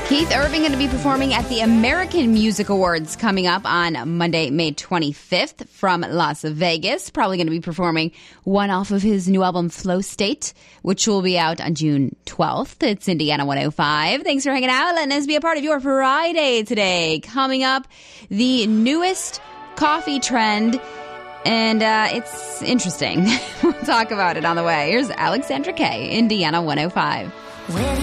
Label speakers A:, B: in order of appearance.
A: Keith Urban going to be performing at the American Music Awards coming up on Monday, May 25th from Las Vegas. Probably going to be performing one off of his new album, Flow State, which will be out on June 12th. It's Indiana 105. Thanks for hanging out. Letting us be a part of your Friday today. Coming up, the newest coffee trend, and it's interesting. We'll talk about it on the way. Here's Alexandra Kay, Indiana 105.